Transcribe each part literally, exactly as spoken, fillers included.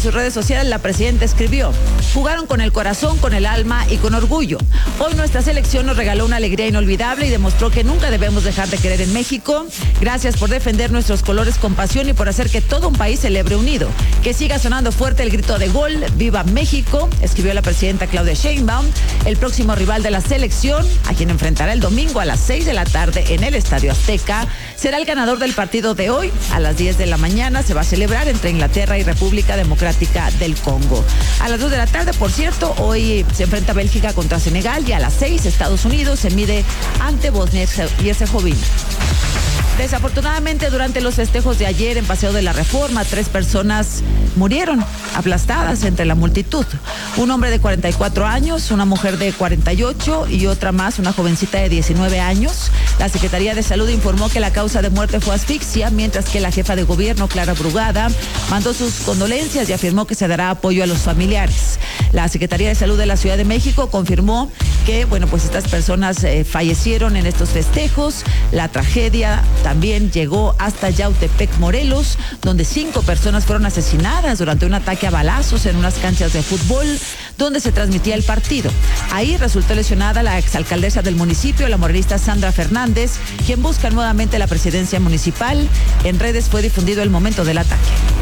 sus redes sociales, la presidenta escribió: jugaron con el corazón, con el alma y con orgullo. Hoy nuestra selección nos regaló una alegría inolvidable y demostró que nunca debemos dejar de querer en México. Gracias por defender nuestros colores con pasión y por hacer que todo un país celebre unido. Que siga sonando fuerte el grito de gol. ¡Viva México!, escribió la presidenta Claudia Sheinbaum. El próximo rival de la selección, a quien enfrentará el domingo a las seis de la tarde en el Estadio Azteca, será el ganador del partido de hoy. A las diez de la mañana se va a celebrar entre Inglaterra y República Democrática del Congo. A las dos de la tarde, por cierto, hoy se enfrenta Bélgica contra Senegal y a las seis Estados Unidos se mide ante Bosnia y Herzegovina. Desafortunadamente, durante los festejos de ayer en Paseo de la Reforma, tres personas murieron aplastadas entre la multitud. Un hombre de cuarenta y cuatro años, una mujer de cuarenta y ocho y otra más, una jovencita de diecinueve años. La Secretaría de Salud informó que la causa de muerte fue asfixia, mientras que la jefa de gobierno, Clara Brugada, mandó sus condolencias y afirmó que se dará apoyo a los familiares. La Secretaría de Salud de la Ciudad de México confirmó que, bueno, pues estas personas eh, fallecieron en estos festejos. La tragedia también llegó hasta Yautepec, Morelos, donde cinco personas fueron asesinadas durante un ataque a balazos en unas canchas de fútbol donde se transmitía el partido. Ahí resultó lesionada la exalcaldesa del municipio, la morenista Sandra Fernández, quien busca nuevamente la presidencia municipal. En redes fue difundido el momento del ataque.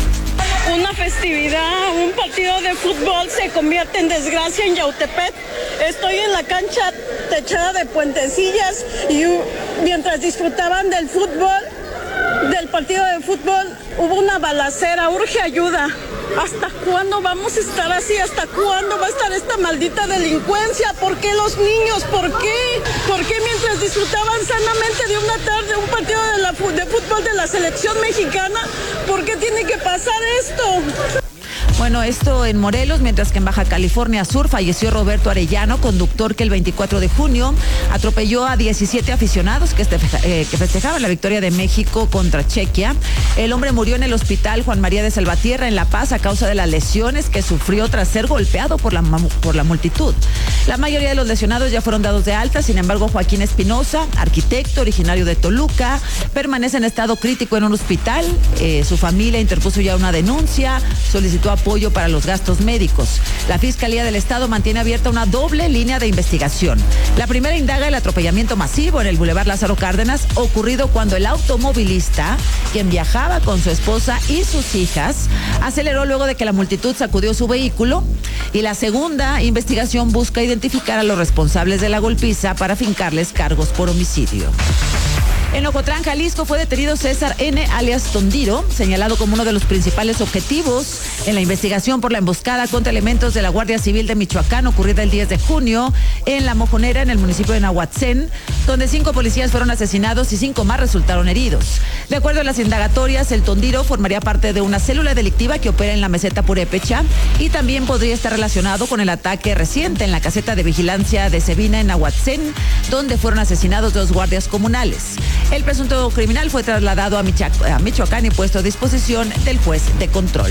Una festividad, un partido de fútbol se convierte en desgracia en Yautepec. Estoy en la cancha techada de Puentecillas y mientras disfrutaban del fútbol, del partido de fútbol, hubo una balacera. Urge ayuda. ¿Hasta cuándo vamos a estar así? ¿Hasta cuándo va a estar esta maldita delincuencia? ¿Por qué los niños? ¿Por qué? ¿Por qué mientras disfrutaban sanamente de una tarde un partido de, la, de fútbol de la selección mexicana? ¿Por qué tiene que pasar esto? Bueno, esto en Morelos, mientras que en Baja California Sur falleció Roberto Arellano, conductor que el veinticuatro de junio atropelló a diecisiete aficionados que, este, eh, que festejaban la victoria de México contra Chequia. El hombre murió en el hospital Juan María de Salvatierra en La Paz a causa de las lesiones que sufrió tras ser golpeado por la, por la multitud. La mayoría de los lesionados ya fueron dados de alta, sin embargo, Joaquín Espinosa, arquitecto originario de Toluca, permanece en estado crítico en un hospital. Eh, su familia interpuso ya una denuncia, solicitó apoyo para los gastos médicos. La Fiscalía del Estado mantiene abierta una doble línea de investigación. La primera indaga el atropellamiento masivo en el Boulevard Lázaro Cárdenas, ocurrido cuando el automovilista, quien viajaba con su esposa y sus hijas, aceleró luego de que la multitud sacudió su vehículo. Y la segunda investigación busca identificar a los responsables de la golpiza para fincarles cargos por homicidio. En Ocotlán, Jalisco, fue detenido César N., alias Tondiro, señalado como uno de los principales objetivos en la investigación por la emboscada contra elementos de la Guardia Civil de Michoacán, ocurrida el diez de junio en La Mojonera, en el municipio de Nahuatzén, donde cinco policías fueron asesinados y cinco más resultaron heridos. De acuerdo a las indagatorias, el Tondiro formaría parte de una célula delictiva que opera en la meseta purépecha y también podría estar relacionado con el ataque reciente en la caseta de vigilancia de Cebina, en Nahuatzén, donde fueron asesinados dos guardias comunales. El presunto criminal fue trasladado a, Michoacán, a Michoacán y puesto a disposición del juez de control.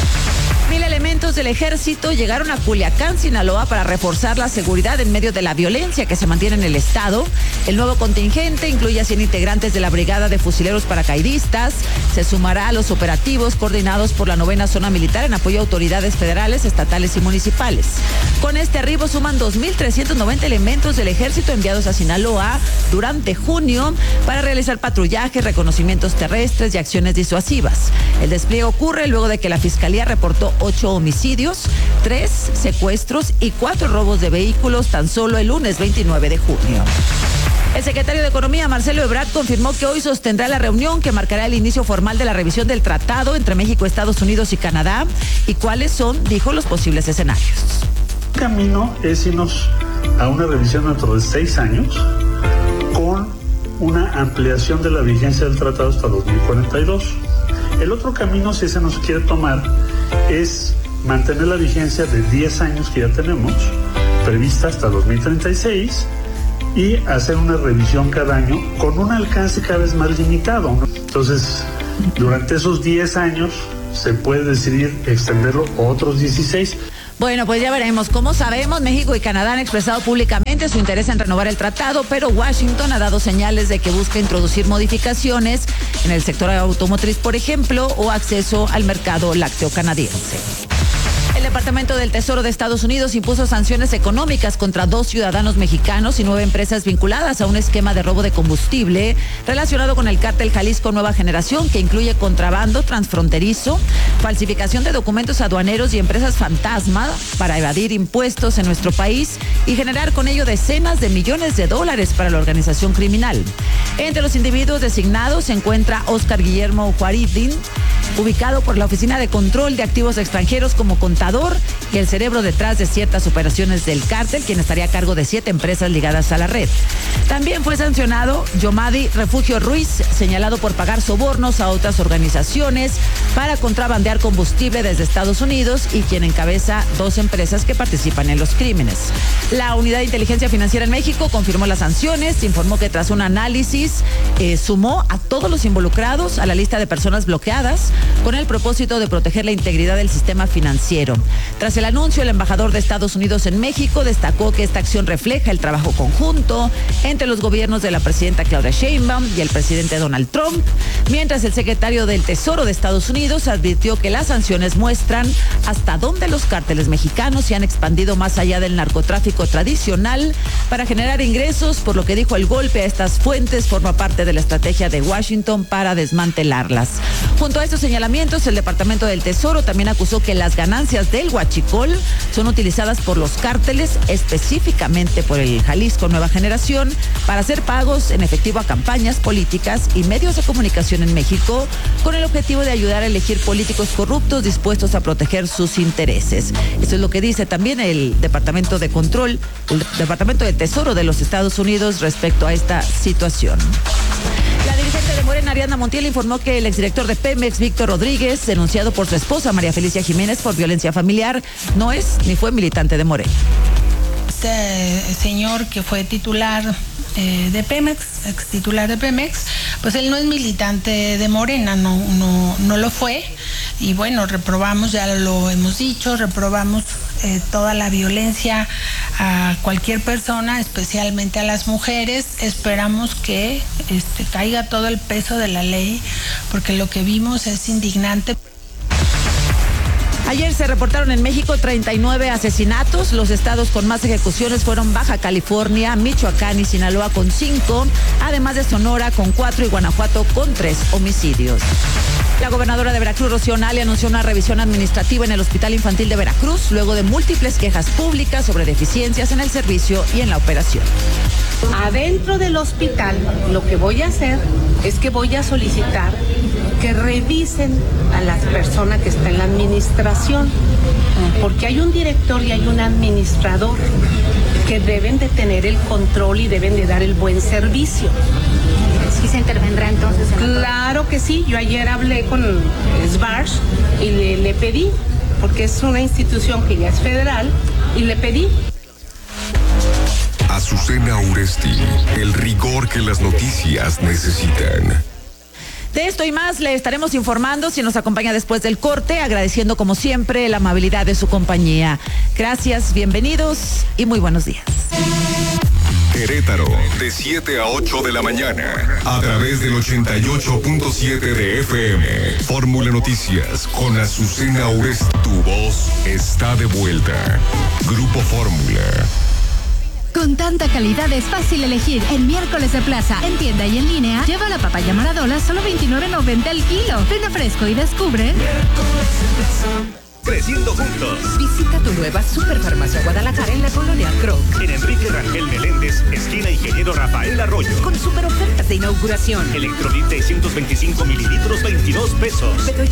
Mil elementos del ejército llegaron a Culiacán, Sinaloa, para reforzar la seguridad en medio de la violencia que se mantiene en el estado. El nuevo contingente incluye a cien integrantes de la Brigada de Fusileros Paracaidistas. Se sumará a los operativos coordinados por la novena Zona Militar en apoyo a autoridades federales, estatales y municipales. Con este arribo suman dos mil trescientos noventa elementos del ejército enviados a Sinaloa durante junio para realizar patrullajes, reconocimientos terrestres y acciones disuasivas. El despliegue ocurre luego de que la Fiscalía reportó ocho homicidios, tres secuestros y cuatro robos de vehículos tan solo el lunes veintinueve de junio. El secretario de Economía, Marcelo Ebrard, confirmó que hoy sostendrá la reunión que marcará el inicio formal de la revisión del tratado entre México, Estados Unidos y Canadá. ¿Y cuáles son, dijo, los posibles escenarios? El camino es irnos a una revisión dentro de seis años con una ampliación de la vigencia del tratado hasta dos mil cuarenta y dos. El otro camino, si se nos quiere tomar, es mantener la vigencia de diez años que ya tenemos, prevista hasta dos mil treinta y seis, y hacer una revisión cada año con un alcance cada vez más limitado, ¿no? Entonces, durante esos diez años se puede decidir extenderlo a otros dieciséis. Bueno, pues ya veremos. Como sabemos, México y Canadá han expresado públicamente su interés en renovar el tratado, pero Washington ha dado señales de que busca introducir modificaciones en el sector automotriz, por ejemplo, o acceso al mercado lácteo canadiense. El Departamento del Tesoro de Estados Unidos impuso sanciones económicas contra dos ciudadanos mexicanos y nueve empresas vinculadas a un esquema de robo de combustible relacionado con el cártel Jalisco Nueva Generación, que incluye contrabando transfronterizo, falsificación de documentos aduaneros y empresas fantasma para evadir impuestos en nuestro país y generar con ello decenas de millones de dólares para la organización criminal. Entre los individuos designados se encuentra Oscar Guillermo Juaridín, ubicado por la Oficina de Control de Activos Extranjeros como contador y el cerebro detrás de ciertas operaciones del cártel, quien estaría a cargo de siete empresas ligadas a la red. También fue sancionado Yomadi Refugio Ruiz, señalado por pagar sobornos a otras organizaciones para contrabandear combustible desde Estados Unidos y quien encabeza dos empresas que participan en los crímenes. La Unidad de Inteligencia Financiera en México confirmó las sanciones, informó que tras un análisis eh, sumó a todos los involucrados a la lista de personas bloqueadas con el propósito de proteger la integridad del sistema financiero. Tras el anuncio, el embajador de Estados Unidos en México destacó que esta acción refleja el trabajo conjunto entre los gobiernos de la presidenta Claudia Sheinbaum y el presidente Donald Trump, mientras el secretario del Tesoro de Estados Unidos advirtió que las sanciones muestran hasta dónde los cárteles mexicanos se han expandido más allá del narcotráfico tradicional para generar ingresos, por lo que dijo el golpe a estas fuentes forma parte de la estrategia de Washington para desmantelarlas. Junto a estos señalamientos, el Departamento del Tesoro también acusó que las ganancias del huachicol son utilizadas por los cárteles, específicamente por el Jalisco Nueva Generación, para hacer pagos en efectivo a campañas políticas y medios de comunicación en México, con el objetivo de ayudar a elegir políticos corruptos dispuestos a proteger sus intereses. Esto es lo que dice también el Departamento de Control, el Departamento del Tesoro de los Estados Unidos respecto a esta situación. La dirigente de Morena, Ariadna Montiel, informó que el exdirector de Pemex, Víctor Rodríguez, denunciado por su esposa, María Felicia Jiménez, por violencia familiar, no es ni fue militante de Morena. Este señor que fue titular eh, de Pemex, ex titular de Pemex, pues él no es militante de Morena, no, no, no lo fue. Y bueno, reprobamos, ya lo hemos dicho, reprobamos eh, toda la violencia a cualquier persona, especialmente a las mujeres. Esperamos que este, caiga todo el peso de la ley, porque lo que vimos es indignante. Ayer se reportaron en México treinta y nueve asesinatos. Los estados con más ejecuciones fueron Baja California, Michoacán y Sinaloa con cinco, además de Sonora con cuatro y Guanajuato con tres homicidios. La gobernadora de Veracruz, Rocío Nale, anunció una revisión administrativa en el Hospital Infantil de Veracruz luego de múltiples quejas públicas sobre deficiencias en el servicio y en la operación. Adentro del hospital, lo que voy a hacer es que voy a solicitar que revisen a las personas que están en la administración, porque hay un director y hay un administrador que deben de tener el control y deben de dar el buen servicio. ¿Sí se intervendrá entonces en la... Claro que sí, yo ayer hablé con S B A R S y le, le pedí, porque es una institución que ya es federal, y le pedí. Azucena Uresti, el rigor que las noticias necesitan. De esto y más le estaremos informando si nos acompaña después del corte, agradeciendo como siempre la amabilidad de su compañía. Gracias, bienvenidos y muy buenos días. Querétaro, de siete a ocho de la mañana, a través del ochenta y ocho punto siete de F M. Fórmula Noticias con Azucena Uresti. Tu voz está de vuelta. Grupo Fórmula. Con tanta calidad es fácil elegir. En Miércoles de Plaza, en tienda y en línea, lleva la papaya Maradona solo veintinueve noventa el kilo. Ven fresco y descubre. Creciendo juntos. Visita tu nueva Superfarmacia Guadalajara en la colonia Croc. En Enrique Rangel Meléndez, esquina Ingeniero Rafael Arroyo. Con super ofertas de inauguración. Electrolit seiscientos veinticinco mililitros, veintidós pesos.